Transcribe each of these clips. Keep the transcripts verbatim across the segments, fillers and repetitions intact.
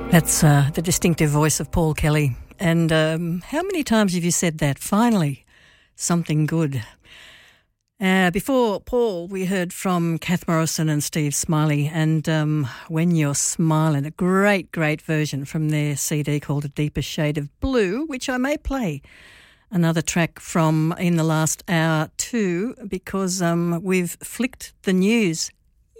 That's uh, the distinctive voice of Paul Kelly. And um, how many times have you said that? Finally, something good. Uh, before Paul, we heard from Kath Morrison and Steve Smiley, and um, When You're Smiling, a great, great version from their C D called A Deeper Shade of Blue, which I may play another track from in the last hour too, because um, we've flicked the news.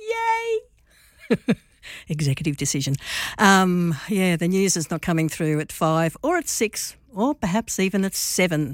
Yay! Executive decision. Um, yeah, the news is not coming through at five or at six or perhaps even at seven.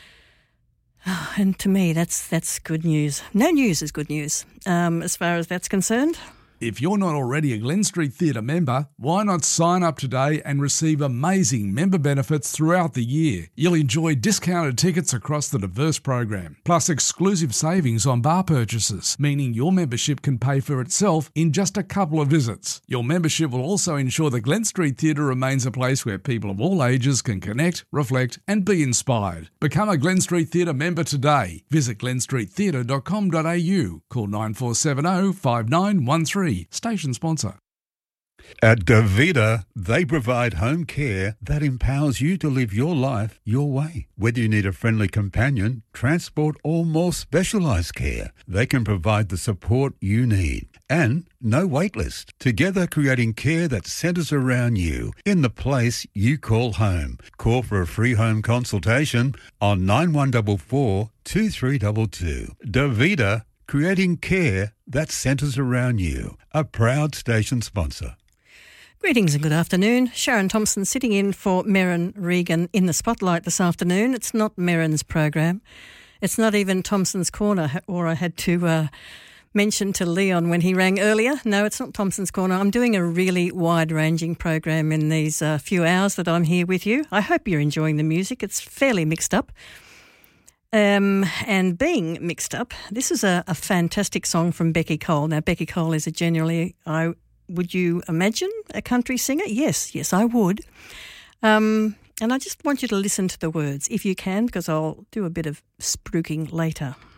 Oh, and to me, that's that's good news. No news is good news um, as far as that's concerned. If you're not already a Glen Street Theatre member, why not sign up today and receive amazing member benefits throughout the year? You'll enjoy discounted tickets across the diverse program, plus exclusive savings on bar purchases, meaning your membership can pay for itself in just a couple of visits. Your membership will also ensure the Glen Street Theatre remains a place where people of all ages can connect, reflect and be inspired. Become a Glen Street Theatre member today. Visit glen street theatre dot com dot a u. Call nine four seven zero five nine one three. Station sponsor. At Davida, they provide home care that empowers you to live your life your way. Whether you need a friendly companion, transport or more specialised care, they can provide the support you need. And no wait list. Together creating care that centres around you in the place you call home. Call for a free home consultation on nine one four four, two three two two. Davida, creating care that centres around you. A proud station sponsor. Greetings and good afternoon. Sharon Thompson sitting in for Merrin Regan in the spotlight this afternoon. It's not Merrin's program. It's not even Thompson's Corner, or I had to uh, mention to Leon when he rang earlier. No, it's not Thompson's Corner. I'm doing a really wide-ranging program in these uh, few hours that I'm here with you. I hope you're enjoying the music. It's fairly mixed up. Um, and being mixed up, this is a, a fantastic song from Becky Cole. Now, Becky Cole is a generally, I would you imagine, a country singer? Yes, yes, I would. Um, and I just want you to listen to the words, if you can, because I'll do a bit of spruiking later.